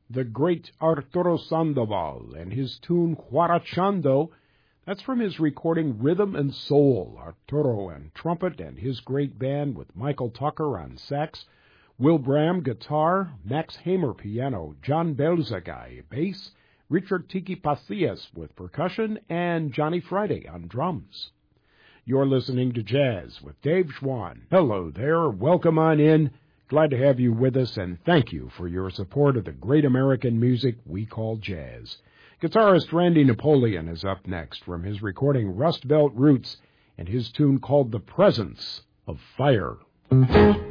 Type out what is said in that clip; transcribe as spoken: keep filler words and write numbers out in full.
the great Arturo Sandoval and his tune Huarachando. That's from his recording Rhythm and Soul. Arturo on trumpet and his great band with Michael Tucker on sax, Will Bram guitar, Max Hamer piano, John Belzagai bass, Richard Tiki Pacias with percussion, and Johnny Friday on drums. You're listening to Jazz with Dave Schwann. Hello there, welcome on in. Glad to have you with us, and thank you for your support of the great American music we call jazz. Guitarist Randy Napoleon is up next from his recording Rust Belt Roots and his tune called The Presence of Fire.